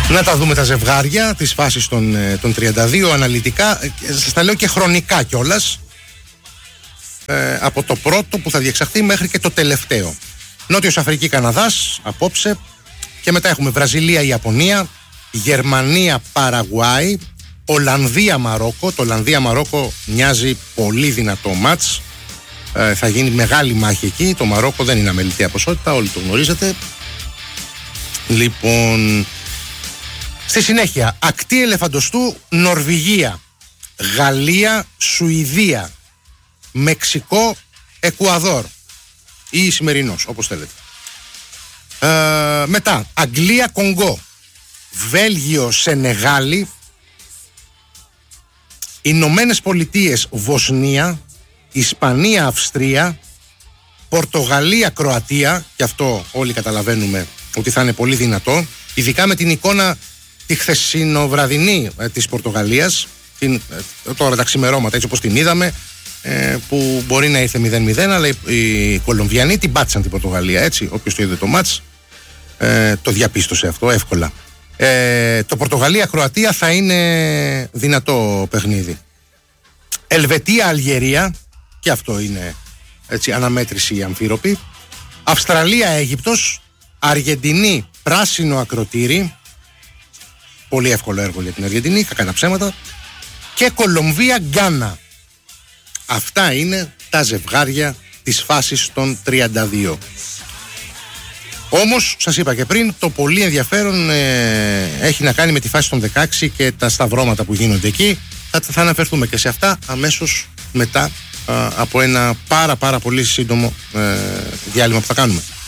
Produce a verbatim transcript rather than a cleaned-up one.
Να τα δούμε τα ζευγάρια της φάσης των, των τριάντα δύο αναλυτικά. Σας τα λέω και χρονικά κιόλας. Ε, από το πρώτο που θα διεξαχθεί μέχρι και το τελευταίο. Νότιος Αφρική Καναδάς απόψε. Και μετά έχουμε Βραζιλία Ιαπωνία, Γερμανία Παραγουάη, Ολλανδία Μαρόκο. Το Ολλανδία Μαρόκο μοιάζει πολύ δυνατό μάτς. Ε, θα γίνει μεγάλη μάχη εκεί. Το Μαρόκο δεν είναι αμεληταία ποσότητα, όλοι το γνωρίζετε. Λοιπόν, στη συνέχεια ακτή ελεφαντοστού Νορβηγία, Γαλλία, Σουηδία, Μεξικό, Εκουαδόρ ή Ισημερινός, όπως θέλετε. Ε, μετά Αγγλία Κονγκό, Βέλγιο Σενεγάλη, Ηνωμένες Πολιτείες Βοσνία, Ισπανία Αυστρία, Πορτογαλία Κροατία, και αυτό όλοι καταλαβαίνουμε ότι θα είναι πολύ δυνατό, ειδικά με την εικόνα τη χθεσινοβραδινή ε, της Πορτογαλίας, την, ε, τώρα τα ξημερώματα έτσι όπως την είδαμε, ε, που μπορεί να ήρθε μηδέν μηδέν, αλλά οι, οι Κολομβιανοί την πάτησαν την Πορτογαλία, έτσι, όποιος το είδε το μάτς ε, το διαπίστωσε αυτό εύκολα. Ε, το Πορτογαλία-Κροατία θα είναι δυνατό παιχνίδι. Ελβετία-Αλγερία, και αυτό είναι έτσι αναμέτρηση αμφίροπη. Αυστραλία-Αίγυπτος, Αργεντινή πράσινο ακροτήρι, πολύ εύκολο έργο για την Αργεντινή, κακά τα ψέματα. Και Κολομβία-Γκάνα. Αυτά είναι τα ζευγάρια της φάσης των τριάντα δύο. Όμως, σας είπα και πριν, το πολύ ενδιαφέρον ε, έχει να κάνει με τη φάση των δεκαέξι και τα σταυρώματα που γίνονται εκεί. Θα, θα αναφερθούμε και σε αυτά αμέσως μετά α, από ένα πάρα πάρα πολύ σύντομο ε, διάλειμμα που θα κάνουμε.